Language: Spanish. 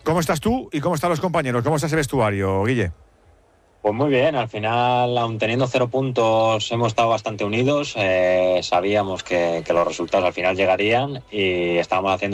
¿Cómo estás tú y cómo están los compañeros? ¿Cómo está ese vestuario, Guille? Pues muy bien, al final, aun teniendo 0 puntos, hemos estado bastante unidos. Sabíamos que los resultados al final llegarían y estábamos haciendo